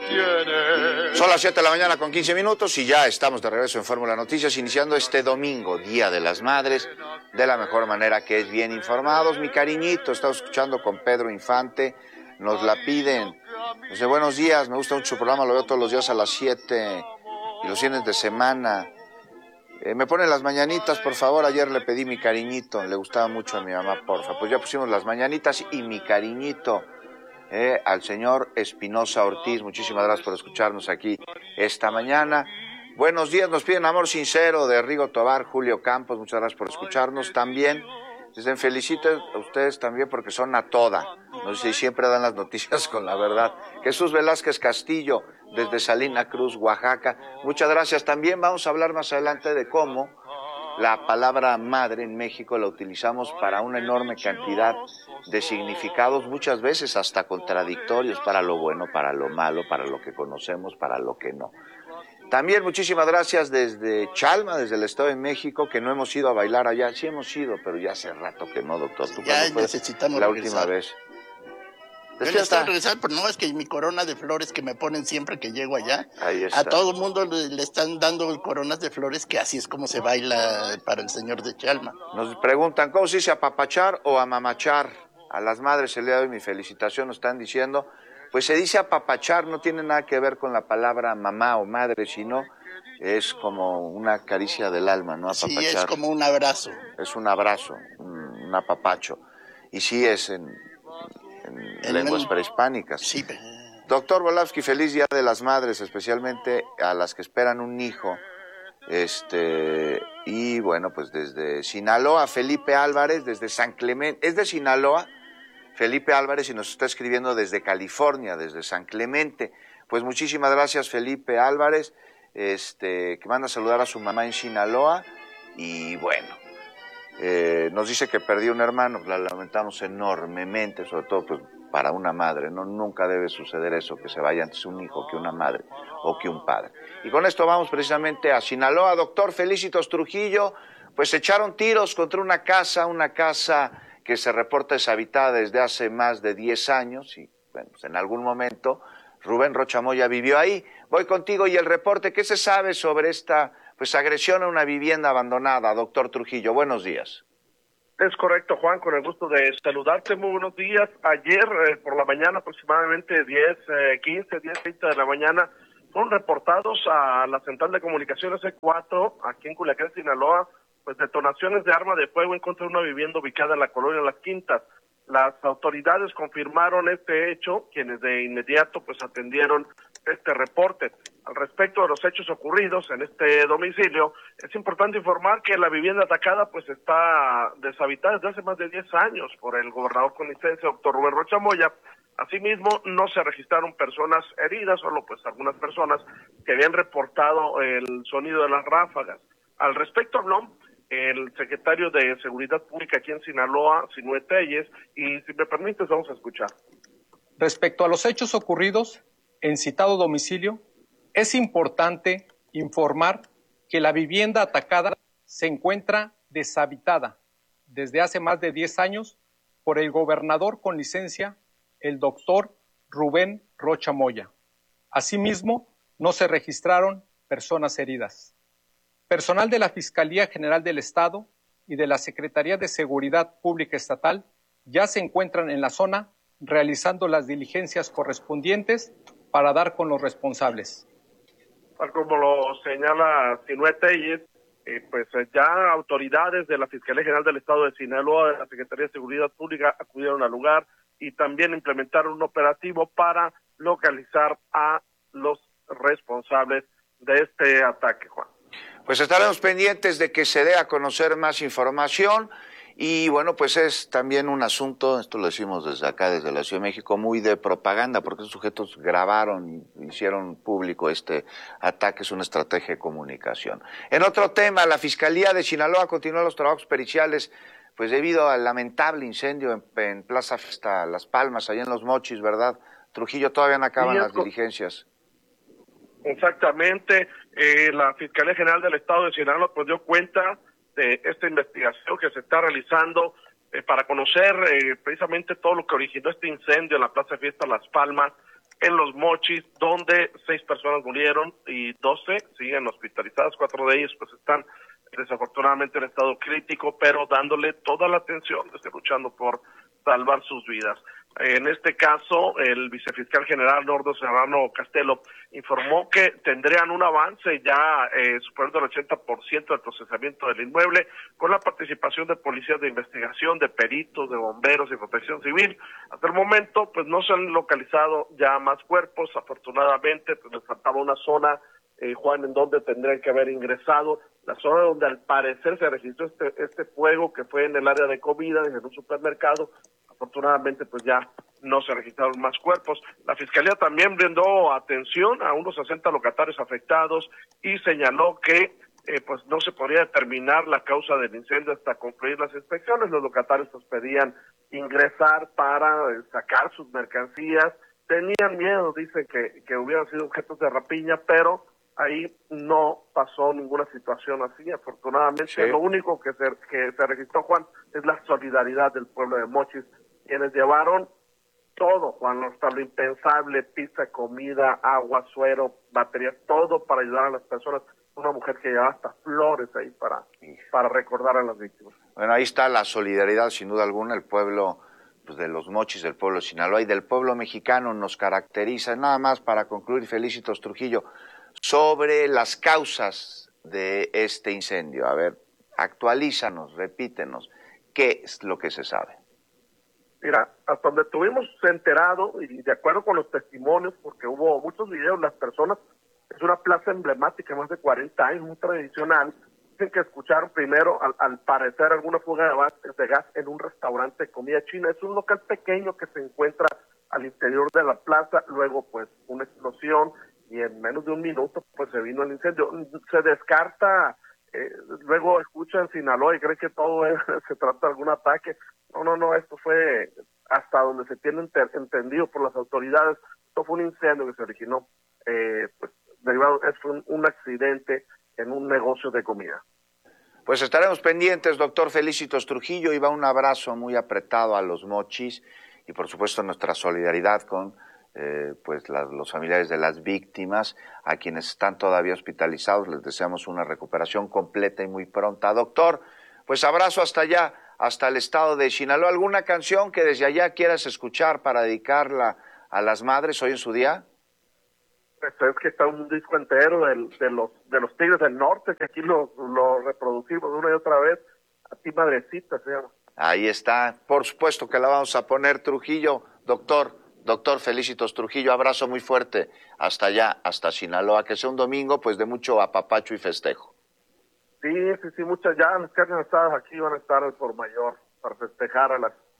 tiene. Son las 7 de la mañana con 15 minutos y ya estamos de regreso en Fórmula Noticias, iniciando este domingo, Día de las Madres, de la mejor manera, que es bien informados. Mi cariñito, estamos escuchando con Pedro Infante, nos la piden. Dice, buenos días, me gusta mucho su programa, lo veo todos los días a las 7 y los fines de semana. Me ponen las mañanitas, por favor. Ayer le pedí mi cariñito, le gustaba mucho a mi mamá, porfa. Pues ya pusimos las mañanitas y mi cariñito al señor Espinosa Ortiz. Muchísimas gracias por escucharnos aquí esta mañana. Buenos días, nos piden amor sincero de Rigo Tobar, Julio Campos. Muchas gracias por escucharnos también. Dicen, felicito a ustedes también porque son a toda. No sé si siempre dan las noticias con la verdad. Jesús Velázquez Castillo, desde Salina Cruz, Oaxaca. Muchas gracias. También vamos a hablar más adelante de cómo la palabra madre en México la utilizamos para una enorme cantidad de significados, muchas veces hasta contradictorios, para lo bueno, para lo malo, para lo que conocemos, para lo que no. También muchísimas gracias desde Chalma, desde el Estado de México, que no hemos ido a bailar allá. Sí hemos ido, pero ya hace rato que no, doctor. ¿Tú ya cuándo fue necesitamos la regresar. última vez? Yo necesito regresar, pero no, es que mi corona de flores que me ponen siempre que llego allá, ahí está. A todo el mundo le están dando coronas de flores, que así es como se baila para el señor de Chalma. Nos preguntan, ¿cómo se dice apapachar o amamachar? A las madres el día de hoy, mi felicitación, nos están diciendo. Pues se dice apapachar, no tiene nada que ver con la palabra mamá o madre, sino es como una caricia del alma, ¿no? Apapachar. Sí, es como un abrazo. Es un abrazo, un apapacho. Y sí es en lenguas prehispánicas. Sí. Doctor Volavsky, feliz Día de las Madres, especialmente a las que esperan un hijo. Y bueno, pues desde Sinaloa, Felipe Álvarez, desde San Clemente, es de Sinaloa, Felipe Álvarez, y nos está escribiendo desde California, desde San Clemente. Pues muchísimas gracias, Felipe Álvarez, que manda a saludar a su mamá en Sinaloa. Y bueno, nos dice que perdió un hermano, la lamentamos enormemente, sobre todo pues para una madre, ¿no? Nunca debe suceder eso, que se vaya antes un hijo que una madre o que un padre. Y con esto vamos precisamente a Sinaloa. Doctor Felicitos Trujillo, pues echaron tiros contra una casa que se reporta deshabitada desde hace más de 10 años y bueno, pues en algún momento Rubén Rocha Moya vivió ahí. Voy contigo y el reporte. ¿Qué se sabe sobre esta agresión a una vivienda abandonada? Doctor Trujillo, buenos días. Es correcto, Juan, con el gusto de saludarte. Muy buenos días. Ayer por la mañana, aproximadamente 10:30 de la mañana, fueron reportados a la Central de Comunicaciones E4, aquí en Culiacán, Sinaloa, pues detonaciones de arma de fuego en contra de una vivienda ubicada en la colonia Las Quintas. Las autoridades confirmaron este hecho, quienes de inmediato pues atendieron este reporte. Al respecto de los hechos ocurridos en este domicilio, es importante informar que la vivienda atacada pues está deshabitada desde hace más de 10 años por el gobernador con licencia, doctor Rubén Rocha Moya. Asimismo, no se registraron personas heridas, solo pues algunas personas que habían reportado el sonido de las ráfagas. Al respecto habló el secretario de Seguridad Pública aquí en Sinaloa, Sinué Telles, y si me permites vamos a escuchar. Respecto a los hechos ocurridos en citado domicilio, es importante informar que la vivienda atacada se encuentra deshabitada desde hace más de 10 años por el gobernador con licencia, el doctor Rubén Rocha Moya. Asimismo, no se registraron personas heridas. Personal de la Fiscalía General del Estado y de la Secretaría de Seguridad Pública Estatal ya se encuentran en la zona realizando las diligencias correspondientes para dar con los responsables. Tal como lo señala Sinué Telles, pues ya autoridades de la Fiscalía General del Estado de Sinaloa, de la Secretaría de Seguridad Pública acudieron al lugar y también implementaron un operativo para localizar a los responsables de este ataque, Juan. Pues estaremos pendientes de que se dé a conocer más información y bueno, pues es también un asunto, esto lo decimos desde acá, desde la Ciudad de México, muy de propaganda, porque esos sujetos grabaron y hicieron público este ataque, es una estrategia de comunicación. En otro tema, la Fiscalía de Sinaloa continúa los trabajos periciales, pues debido al lamentable incendio en Plaza Fiesta Las Palmas, allá en Los Mochis, ¿verdad? Trujillo, todavía no acaban las diligencias. Exactamente, la Fiscalía General del Estado de Sinaloa pues dio cuenta de esta investigación que se está realizando para conocer precisamente todo lo que originó este incendio en la Plaza Fiesta Las Palmas. en Los Mochis, donde 6 personas murieron y 12 siguen hospitalizadas. 4 de ellos pues están desafortunadamente en estado crítico, pero dándole toda la atención, luchando por salvar sus vidas. En este caso, el vicefiscal general Nordo Serrano Castelo informó que tendrían un avance ya superando el 80% del procesamiento del inmueble, con la participación de policías de investigación, de peritos, de bomberos y protección civil. Hasta el momento, pues no se han localizado ya más cuerpos. Afortunadamente, pues les faltaba una zona, Juan, en donde tendrían que haber ingresado, la zona donde al parecer se registró este fuego, que fue en el área de comida, en un supermercado. Afortunadamente, pues ya no se registraron más cuerpos. La Fiscalía también brindó atención a unos 60 locatarios afectados y señaló que pues no se podría determinar la causa del incendio hasta concluir las inspecciones. Los locatarios pues pedían ingresar para sacar sus mercancías. Tenían miedo, dicen que hubieran sido objetos de rapiña, pero ahí no pasó ninguna situación así. Afortunadamente, sí. Lo único que se registró, Juan, es la solidaridad del pueblo de Mochis, quienes llevaron todo, Juan, hasta lo impensable: pizza, comida, agua, suero, baterías, todo para ayudar a las personas. Una mujer que llevaba hasta flores ahí para recordar a las víctimas. Bueno, ahí está la solidaridad, sin duda alguna. El pueblo pues, de Los Mochis, del pueblo de Sinaloa y del pueblo mexicano nos caracteriza. Nada más para concluir, Felicitos Trujillo, sobre las causas de este incendio. A ver, actualízanos, repítenos, ¿qué es lo que se sabe? Mira, hasta donde tuvimos enterado, y de acuerdo con los testimonios, porque hubo muchos videos, las personas, es una plaza emblemática, más de 40 años, muy tradicional. Dicen que escucharon primero, al parecer, alguna fuga de gas en un restaurante de comida china. Es un local pequeño que se encuentra al interior de la plaza. Luego, pues, una explosión, y en menos de un minuto, pues, se vino el incendio. Se descarta, luego escuchan Sinaloa y creen que todo se trata de algún ataque. No, esto fue, hasta donde se tiene entendido por las autoridades, esto fue un incendio que se originó, pues, derivado, fue un accidente en un negocio de comida. Pues estaremos pendientes, doctor Felicitos Trujillo, y va un abrazo muy apretado a Los Mochis, y por supuesto nuestra solidaridad con pues los familiares de las víctimas. A quienes están todavía hospitalizados les deseamos una recuperación completa y muy pronta. Doctor, pues abrazo hasta allá, hasta el estado de Sinaloa. ¿Alguna canción que desde allá quieras escuchar para dedicarla a las madres hoy en su día? Pues es que está un disco entero de los Tigres del Norte, que aquí lo reproducimos una y otra vez. A ti, madrecita, se llama. Ahí está, por supuesto que la vamos a poner. Trujillo, doctor Felicitos Trujillo, abrazo muy fuerte hasta allá, hasta Sinaloa. Que sea un domingo pues de mucho apapacho y festejo. Sí, muchas ya las carnes asadas aquí van a estar por mayor para festejar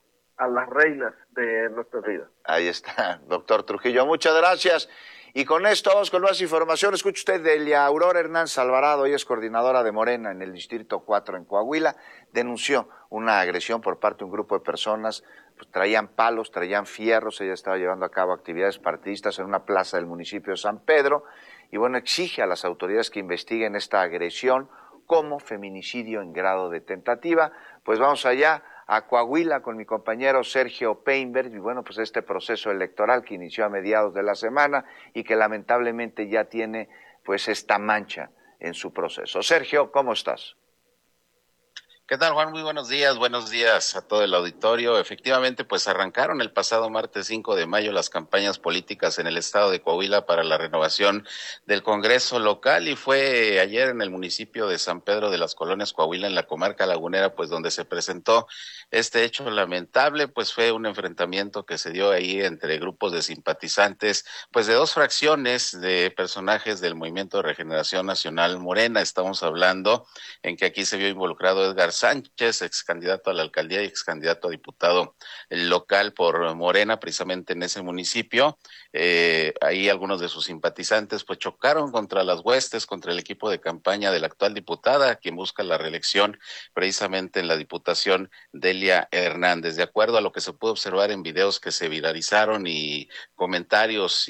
a las reinas de nuestra vida. Ahí está, doctor Trujillo, muchas gracias. Y con esto vamos con más información. Escuche usted, Delia Aurora Hernández Alvarado, ella es coordinadora de Morena en el Distrito 4 en Coahuila, denunció una agresión por parte de un grupo de personas, pues traían palos, traían fierros. Ella estaba llevando a cabo actividades partidistas en una plaza del municipio de San Pedro, y bueno, exige a las autoridades que investiguen esta agresión como feminicidio en grado de tentativa. Pues vamos allá a Coahuila con mi compañero Sergio Peinberg, y bueno, pues este proceso electoral que inició a mediados de la semana y que lamentablemente ya tiene pues esta mancha en su proceso. Sergio, ¿cómo estás? ¿Qué tal, Juan? Muy buenos días a todo el auditorio. Efectivamente, pues arrancaron el pasado martes 5 de mayo las campañas políticas en el estado de Coahuila para la renovación del Congreso local, y fue ayer en el municipio de San Pedro de las Colonias, Coahuila, en la comarca lagunera, pues donde se presentó este hecho lamentable. Pues fue un enfrentamiento que se dio ahí entre grupos de simpatizantes, pues de dos fracciones de personajes del Movimiento de Regeneración Nacional Morena. Estamos hablando en que aquí se vio involucrado Edgar Sánchez, ex candidato a la alcaldía y ex candidato a diputado local por Morena, precisamente en ese municipio. Ahí algunos de sus simpatizantes pues chocaron contra las huestes, contra el equipo de campaña de la actual diputada, quien busca la reelección precisamente en la diputación, Delia Hernández. De acuerdo a lo que se pudo observar en videos que se viralizaron y comentarios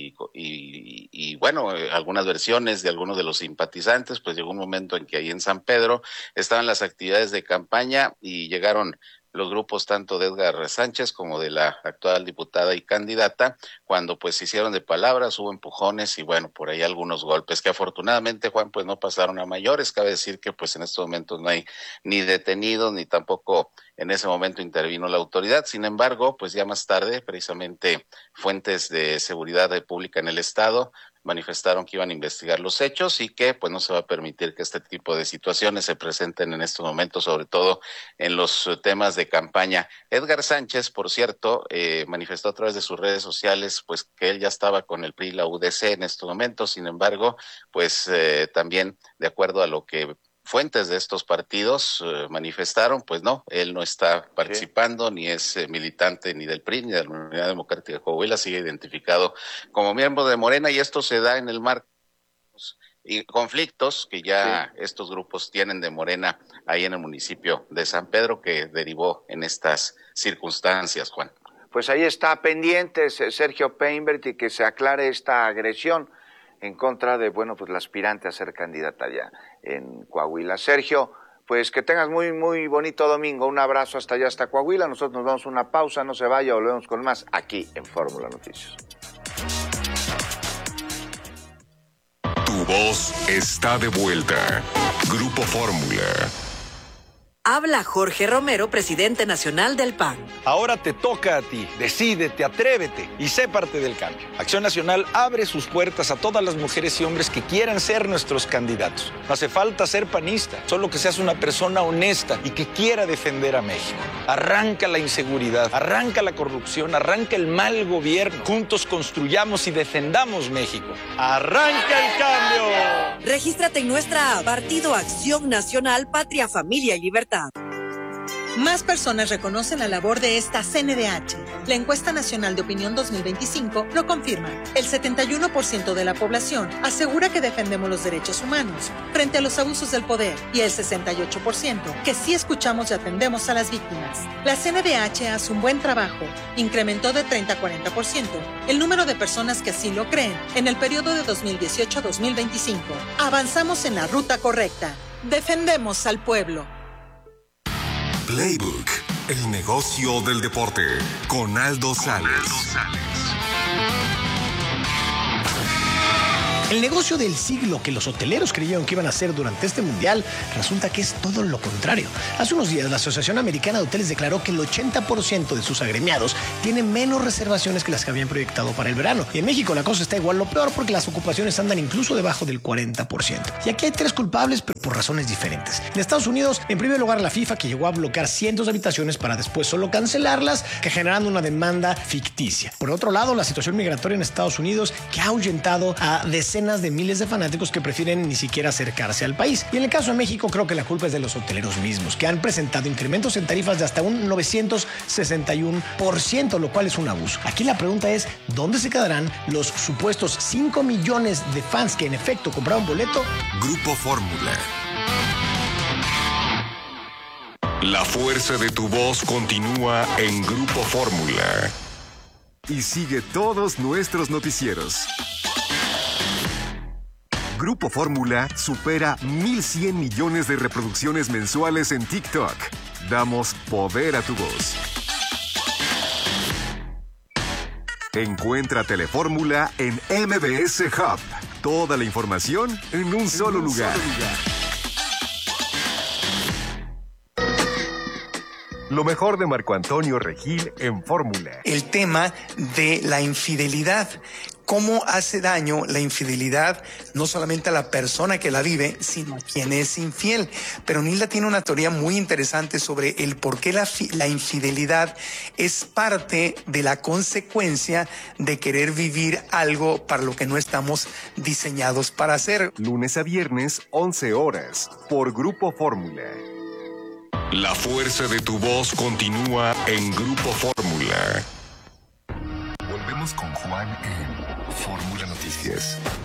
y bueno, algunas versiones de algunos de los simpatizantes, pues llegó un momento en que ahí en San Pedro estaban las actividades de campaña y llegaron los grupos tanto de Edgar Sánchez como de la actual diputada y candidata, cuando pues se hicieron de palabras, hubo empujones y bueno, por ahí algunos golpes que afortunadamente, Juan, pues no pasaron a mayores. Cabe decir que pues en estos momentos no hay ni detenidos ni tampoco en ese momento intervino la autoridad. Sin embargo, pues ya más tarde, precisamente fuentes de seguridad pública en el estado manifestaron que iban a investigar los hechos y que pues no se va a permitir que este tipo de situaciones se presenten en estos momentos, sobre todo en los temas de campaña. Edgar Sánchez, por cierto, manifestó a través de sus redes sociales pues que él ya estaba con el PRI y la UDC en estos momentos. Sin embargo, pues también de acuerdo a lo que fuentes de estos partidos manifestaron, pues no, él no está participando, ni es militante ni del PRI ni de la Unidad Democrática de Coahuila, sigue identificado como miembro de Morena, y esto se da en el marco y conflictos que ya estos grupos tienen de Morena ahí en el municipio de San Pedro, que derivó en estas circunstancias, Juan. Pues ahí está pendiente Sergio Painbert y que se aclare esta agresión en contra de, bueno, pues la aspirante a ser candidata allá en Coahuila. Sergio, pues que tengas muy, muy bonito domingo. Un abrazo hasta allá, hasta Coahuila. Nosotros nos damos una pausa, no se vaya, volvemos con más aquí en Fórmula Noticias. Tu voz está de vuelta. Grupo Fórmula. Habla Jorge Romero, presidente nacional del PAN. Ahora te toca a ti. Decídete, atrévete y sé parte del cambio. Acción Nacional abre sus puertas a todas las mujeres y hombres que quieran ser nuestros candidatos. No hace falta ser panista, solo que seas una persona honesta y que quiera defender a México. Arranca la inseguridad, arranca la corrupción, arranca el mal gobierno. Juntos construyamos y defendamos México. ¡Arranca el cambio! Regístrate en nuestra app, Partido Acción Nacional, Patria, Familia y Libertad. Más personas reconocen la labor de esta CNDH. La encuesta nacional de opinión 2025 lo confirma. El 71% de la población asegura que defendemos los derechos humanos frente a los abusos del poder y el 68% que sí escuchamos y atendemos a las víctimas. La CNDH hace un buen trabajo. Incrementó de 30 a 40% el número de personas que así lo creen en el periodo de 2018 a 2025. Avanzamos en la ruta correcta. Defendemos al pueblo. Playbook, el negocio del deporte, con Aldo Sales. El negocio del siglo que los hoteleros creyeron que iban a hacer durante este mundial resulta que es todo lo contrario. Hace unos días la Asociación Americana de Hoteles declaró que el 80% de sus agremiados tienen menos reservaciones que las que habían proyectado para el verano. Y en México la cosa está igual, lo peor, porque las ocupaciones andan incluso debajo del 40%. Y aquí hay tres culpables, pero por razones diferentes. En Estados Unidos, en primer lugar, la FIFA, que llegó a bloquear cientos de habitaciones para después solo cancelarlas, que generando una demanda ficticia. Por otro lado, la situación migratoria en Estados Unidos, que ha ahuyentado a decenas de miles de fanáticos que prefieren ni siquiera acercarse al país. Y en el caso de México, creo que la culpa es de los hoteleros mismos, que han presentado incrementos en tarifas de hasta un 961%, lo cual es un abuso. Aquí la pregunta es, ¿dónde se quedarán los supuestos 5 millones de fans que en efecto compraron boleto? Grupo Fórmula. La fuerza de tu voz continúa en Grupo Fórmula. Y sigue todos nuestros noticieros. Grupo Fórmula supera 1,100 millones de reproducciones mensuales en TikTok. Damos poder a tu voz. Encuentra Telefórmula en MBS Hub. Toda la información en un solo lugar. Lo mejor de Marco Antonio Regil en Fórmula. El tema de la infidelidad. ¿Cómo hace daño la infidelidad no solamente a la persona que la vive, sino a quien es infiel? Pero Nilda tiene una teoría muy interesante sobre el por qué la infidelidad es parte de la consecuencia de querer vivir algo para lo que no estamos diseñados para hacer. Lunes a viernes, 11 horas, por Grupo Fórmula. La fuerza de tu voz continúa en Grupo Fórmula. Volvemos con Juan en Fórmula Noticias.